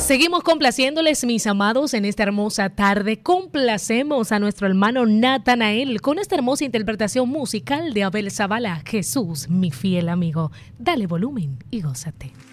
Seguimos complaciéndoles, mis amados, en esta hermosa tarde. Complacemos a nuestro hermano Natanael con esta hermosa interpretación musical de Abel Zavala. Jesús, mi fiel amigo. Dale volumen y gózate.